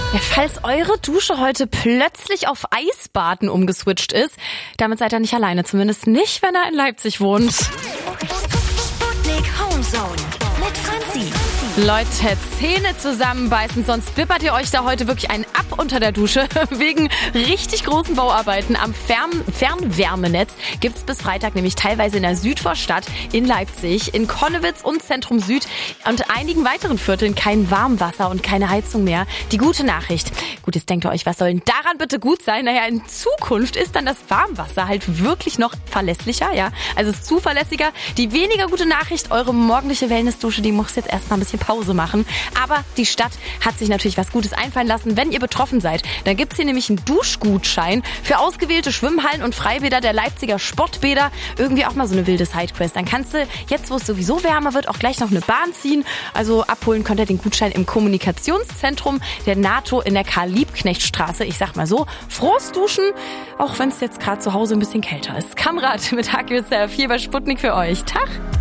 Ja, falls eure Dusche heute plötzlich auf Eisbaden umgeswitcht ist, damit seid ihr nicht alleine. Zumindest nicht, wenn er in Leipzig wohnt. Sputnik Homezone mit Franzi. Leute, Zähne zusammenbeißen, sonst bippert ihr euch da heute wirklich einen ab unter der Dusche. Wegen richtig großen Bauarbeiten am Fernwärmenetz gibt's bis Freitag nämlich teilweise in der Südvorstadt in Leipzig, in Connewitz und Zentrum Süd und einigen weiteren Vierteln kein Warmwasser und keine Heizung mehr. Die gute Nachricht. Gut, jetzt denkt ihr euch, was soll denn daran bitte gut sein? Naja, in Zukunft ist dann das Warmwasser halt wirklich noch verlässlicher, ja. Also es ist zuverlässiger. Die weniger gute Nachricht, eure morgendliche Wellnessdusche, die muss jetzt erstmal ein bisschen Pause machen. Aber die Stadt hat sich natürlich was Gutes einfallen lassen. Wenn ihr betroffen seid, dann gibt's hier nämlich einen Duschgutschein für ausgewählte Schwimmhallen und Freibäder der Leipziger Sportbäder. Irgendwie auch mal so eine wilde Sidequest. Dann kannst du, jetzt wo es sowieso wärmer wird, auch gleich noch eine Bahn ziehen. Also abholen könnt ihr den Gutschein im Kommunikationszentrum der NATO in der Karl-Liebknecht-Straße. Ich sag mal so, frohes Duschen, auch wenn es jetzt gerade zu Hause ein bisschen kälter ist. Kamrat mit HQSF hier bei Sputnik für euch. Tag!